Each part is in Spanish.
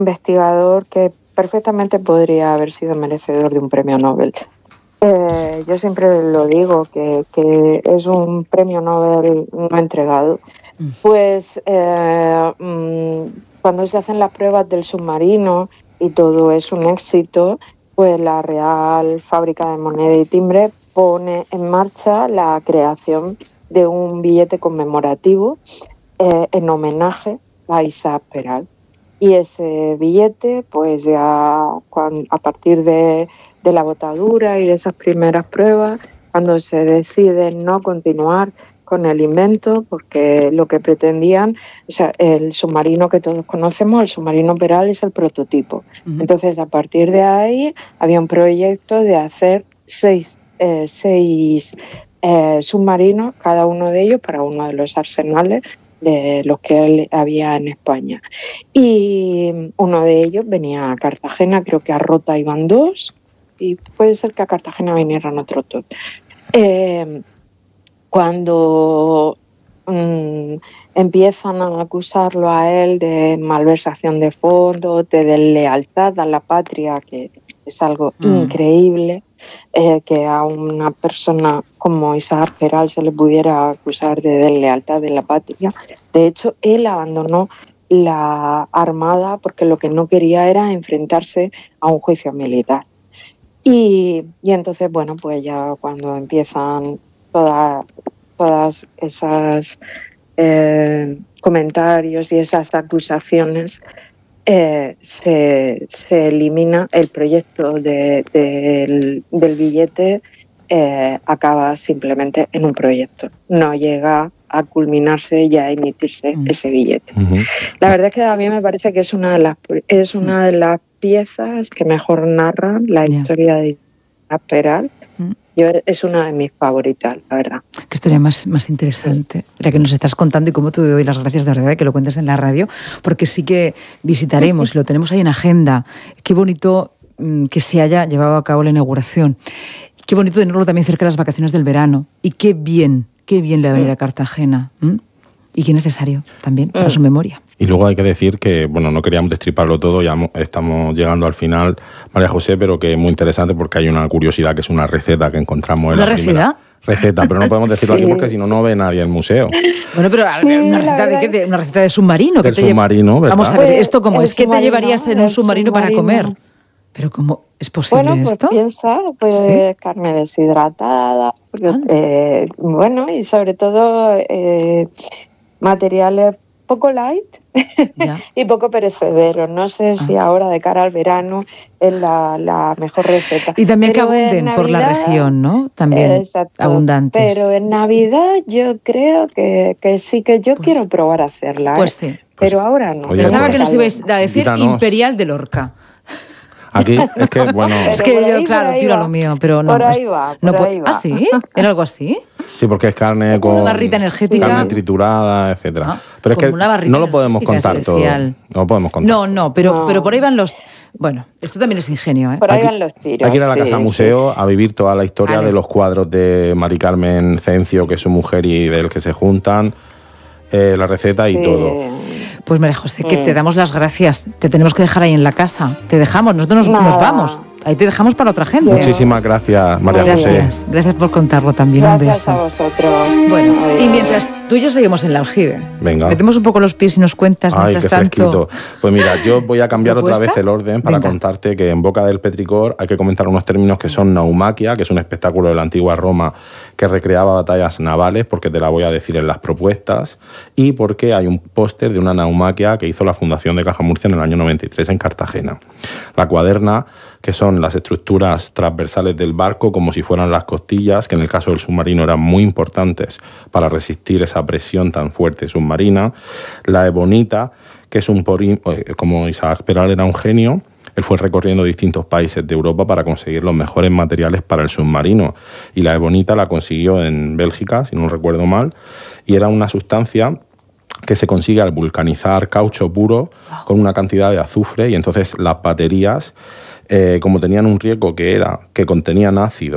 investigador que perfectamente podría haber sido merecedor de un premio Nobel. Yo siempre lo digo, que es un premio Nobel no entregado. Pues cuando se hacen las pruebas del submarino y todo es un éxito, pues la Real Fábrica de Moneda y Timbre pone en marcha la creación de un billete conmemorativo en homenaje a Isaac Peral. Y ese billete, pues ya a partir de la botadura y de esas primeras pruebas, cuando se decide no continuar con el invento, porque lo que pretendían, o sea, el submarino que todos conocemos, el submarino Peral, es el prototipo. Entonces, a partir de ahí, había un proyecto de hacer seis submarinos, cada uno de ellos para uno de los arsenales de los que había en España. Y uno de ellos venía a Cartagena, creo que a Rota iban 2, y puede ser que a Cartagena vinieran otros 2. Cuando empiezan a acusarlo a él de malversación de fondos, de deslealtad a la patria, que es algo increíble, que a una persona como Isaac Peral se le pudiera acusar de deslealtad de la patria. De hecho, él abandonó la Armada porque lo que no quería era enfrentarse a un juicio militar. Y entonces, bueno, pues ya cuando empiezan todas esas comentarios y esas acusaciones, se elimina el proyecto del billete, acaba simplemente en un proyecto. No llega a culminarse y a emitirse ese billete. La verdad es que a mí me parece que es una de las piezas que mejor narran la historia de Isaac Peral. Es una de mis favoritas, la verdad. Qué historia más interesante la que nos estás contando, y cómo te doy las gracias de verdad de que lo cuentes en la radio, porque sí que visitaremos y lo tenemos ahí en agenda. Qué bonito que se haya llevado a cabo la inauguración. Qué bonito tenerlo también cerca de las vacaciones del verano. Y qué bien le va a venir a Cartagena. Y qué necesario también para su memoria. Y luego hay que decir que, bueno, no queríamos destriparlo todo, ya estamos llegando al final, María José, pero que es muy interesante porque hay una curiosidad, que es una receta que encontramos en la primera receta, pero no podemos decirlo aquí porque si no, no ve nadie el museo. Bueno, pero ¿una receta de qué? ¿Una receta de submarino? Del submarino, ¿verdad? Vamos a ver, ¿esto cómo es? ¿Qué te llevarías en un submarino para comer? ¿Pero cómo es posible esto? Piensa, ¿sí? Carne deshidratada, bueno, y sobre todo materiales poco light y poco perecederos. No sé si ahora de cara al verano es la mejor receta. Y también pero que abunden Navidad, por la región, ¿no? También abundantes. Pero en Navidad yo creo que sí, que yo quiero probar a hacerla. Pues sí. Pero ahora no. Pensaba que nos ibais a decir Imperial de Lorca. Aquí es que, bueno... Es que yo, claro, tiro a lo mío, pero no... Por ahí va. ¿Ah, sí? ¿Era algo así? Sí, porque es carne con... Una barrita energética. Carne triturada, etcétera. Pero es que no lo podemos contar especial. todo. No lo podemos contar. No, pero por ahí van los... Bueno, esto también es ingenio, ¿eh? Por ahí van los tiros. Hay que ir a la Casa Museo a vivir toda la historia de los cuadros de Mari Carmen Cencio, que es su mujer, y del que se juntan, la receta y todo. Pues María José, que te damos las gracias. Te tenemos que dejar ahí en la casa. Te dejamos, nosotros nos vamos. Ahí te dejamos para otra gente. Muchísimas gracias, María José. Gracias por contarlo también. Gracias un beso. A vosotros. Bueno, y mientras tú y yo seguimos en el aljibe. Venga. Metemos un poco los pies y nos cuentas mientras tanto. Pues mira, yo voy a cambiar otra vez el orden para contarte que en Boca del Petricor hay que comentar unos términos que son naumaquia, que es un espectáculo de la antigua Roma que recreaba batallas navales, porque te la voy a decir en las propuestas, y porque hay un póster de una naumaquia que hizo la Fundación de Caja Murcia en el año 93 en Cartagena. La cuaderna, que son las estructuras transversales del barco, como si fueran las costillas, que en el caso del submarino eran muy importantes para resistir esa presión tan fuerte submarina. La ebonita, que es como Isaac Peral era un genio, él fue recorriendo distintos países de Europa para conseguir los mejores materiales para el submarino. Y la ebonita la consiguió en Bélgica, si no recuerdo mal, y era una sustancia que se consigue al vulcanizar caucho puro con una cantidad de azufre, y entonces las baterías, como tenían un riesgo que contenían ácido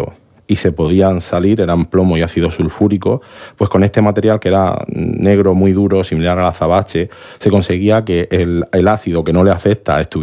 y se podían salir, eran plomo y ácido sulfúrico, pues con este material que era negro muy duro, similar al azabache, se conseguía que el ácido que no le afecta estuviera